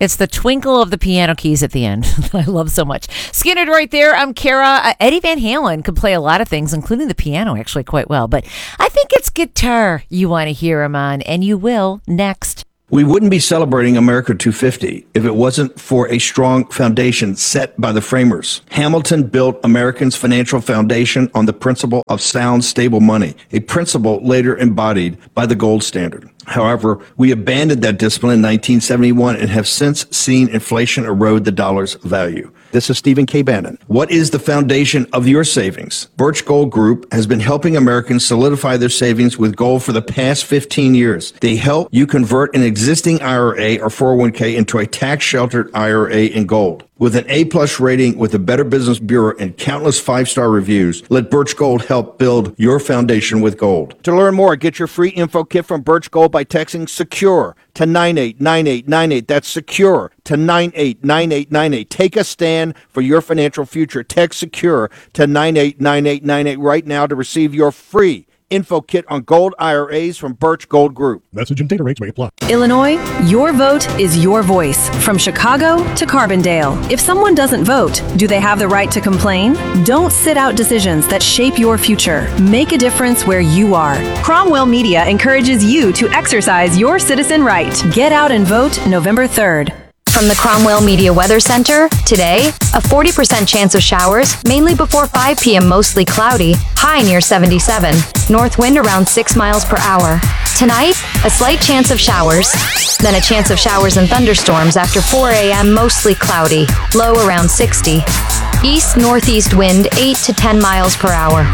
It's the twinkle of the piano keys at the end that I love so much. Skinner right there. I'm Kara. Eddie Van Halen could play a lot of things, including the piano, actually quite well. But I think it's guitar you want to hear him on, and you will next. We wouldn't be celebrating America 250 if it wasn't for a strong foundation set by the framers. Hamilton built Americans' financial foundation on the principle of sound, stable money, a principle later embodied by the gold standard. However, we abandoned that discipline in 1971 and have since seen inflation erode the dollar's value. This is Stephen K. Bannon. What is the foundation of your savings? Birch Gold Group has been helping Americans solidify their savings with gold for the past 15 years. They help you convert an existing IRA or 401k into a tax-sheltered IRA in gold. With an A-plus rating with the Better Business Bureau and countless five-star reviews, let Birch Gold help build your foundation with gold. To learn more, get your free info kit from Birch Gold by texting SECURE to 989898. That's SECURE to 989898. Take a stand for your financial future. Text SECURE to 989898 right now to receive your free info kit on gold IRAs from Birch Gold Group. Message and data rates may apply. Illinois, your vote is your voice. From Chicago to Carbondale. If someone doesn't vote, do they have the right to complain? Don't sit out decisions that shape your future. Make a difference where you are. Cromwell Media encourages you to exercise your citizen right. Get out and vote November 3rd. From the Cromwell Media Weather Center, today, a 40% chance of showers, mainly before 5 p.m., mostly cloudy, high near 77, north wind around 6 miles per hour. Tonight, a slight chance of showers, then a chance of showers and thunderstorms after 4 a.m., mostly cloudy, low around 60. East-northeast wind 8 to 10 miles per hour.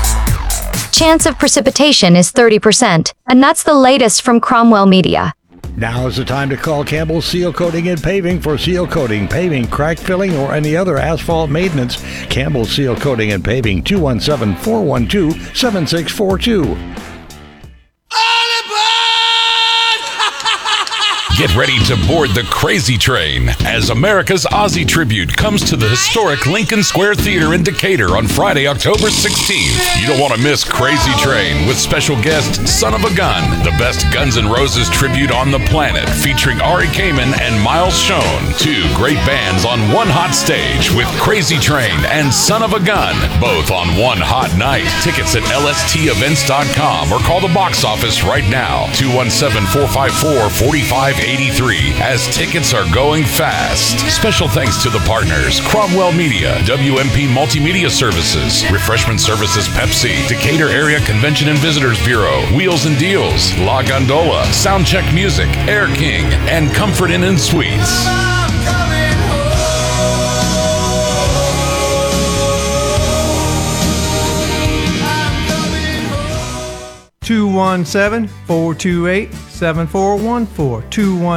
Chance of precipitation is 30%, and that's the latest from Cromwell Media. Now is the time to call Campbell Seal Coating and Paving for seal coating, paving, crack filling, or any other asphalt maintenance. Campbell Seal Coating and Paving, 217-412-7642. Get ready to board the crazy train as America's Ozzy tribute comes to the historic Lincoln Square Theater in Decatur on Friday, October 16th. You don't want to miss Crazy Train with special guest Son of a Gun, the best Guns N' Roses tribute on the planet, featuring Ari Kamen and Miles Schoen. Two great bands on one hot stage with Crazy Train and Son of a Gun, both on one hot night. Tickets at lstevents.com or call the box office right now, 217-454-4583, as tickets are going fast. Special thanks to the partners, Cromwell Media, WMP Multimedia Services, Refreshment Services Pepsi, Decatur Area Convention and Visitors Bureau, Wheels and Deals, La Gondola, Soundcheck Music, Air King, and Comfort Inn and Suites. 217-428-7414.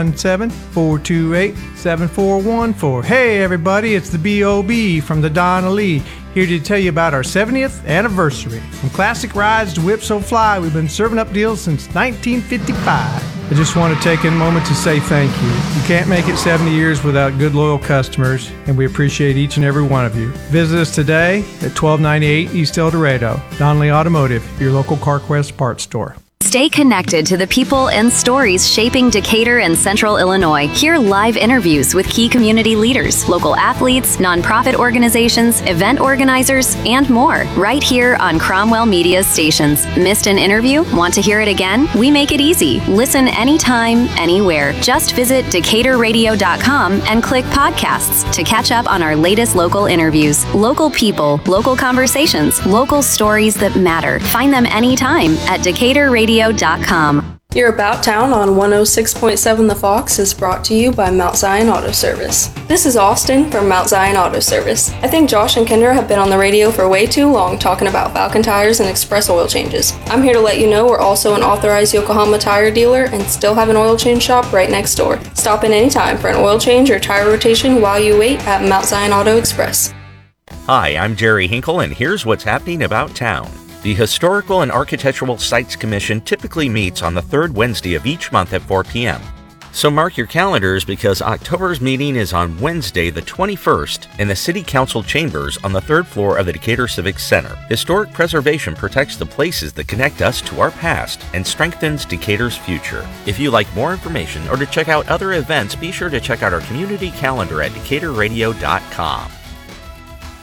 217-428-7414. Hey everybody, it's the B.O.B. from the Donna Lee, here to tell you about our 70th anniversary. From classic rides to Whip So Fly, we've been serving up deals since 1955. I just want to take a moment to say thank you. You can't make it 70 years without good, loyal customers, and we appreciate each and every one of you. Visit us today at 1298 East El Dorado. Donnelly Automotive, your local CarQuest parts store. Stay connected to the people and stories shaping Decatur and Central Illinois. Hear live interviews with key community leaders, local athletes, nonprofit organizations, event organizers, and more, right here on Cromwell Media stations. Missed an interview? Want to hear it again? We make it easy. Listen anytime, anywhere. Just visit DecaturRadio.com and click podcasts to catch up on our latest local interviews. Local people, local conversations, local stories that matter. Find them anytime at DecaturRadio.com. Your About Town on 106.7 The Fox is brought to you by Mount Zion Auto Service. This is Austin from Mount Zion Auto Service. I think Josh and Kendra have been on the radio for way too long talking about Falcon tires and express oil changes. I'm here to let you know we're also an authorized Yokohama tire dealer and still have an oil change shop right next door. Stop in anytime for an oil change or tire rotation while you wait at Mount Zion Auto Express. Hi, I'm Jerry Hinkle, and here's what's happening about town. The Historical and Architectural Sites Commission typically meets on the third Wednesday of each month at 4 p.m. So mark your calendars because October's meeting is on Wednesday, the 21st, in the City Council chambers on the 3rd floor of the Decatur Civic Center. Historic preservation protects the places that connect us to our past and strengthens Decatur's future. If you'd like more information or to check out other events, be sure to check out our community calendar at DecaturRadio.com.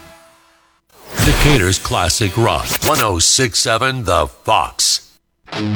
Decatur's classic rock, 106.7 The Fox.